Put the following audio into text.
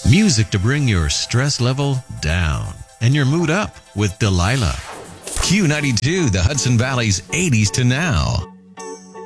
Music to bring your stress level down and your mood up with Delilah. Q92, the Hudson Valley's 80s to now.